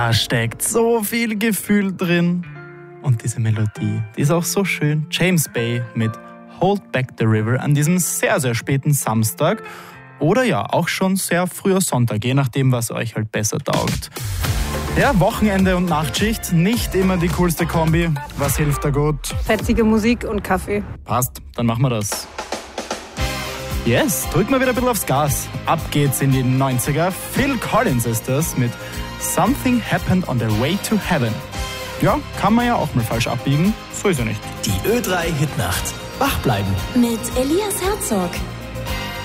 Da steckt so viel Gefühl drin. Und diese Melodie, die ist auch so schön. James Bay mit Hold Back the River an diesem sehr, sehr späten Samstag. Oder ja, auch schon sehr früher Sonntag, je nachdem, was euch halt besser taugt. Ja, Wochenende und Nachtschicht, nicht immer die coolste Kombi. Was hilft da gut? Fetzige Musik und Kaffee. Passt, dann machen wir das. Yes, drücken wir wieder ein bisschen aufs Gas. Ab geht's in die 90er. Phil Collins ist das mit Something Happened on the Way to Heaven. Ja, kann man ja auch mal falsch abbiegen. So ist er nicht. Die Ö3 Hitnacht. Wach bleiben. Mit Elias Herzog.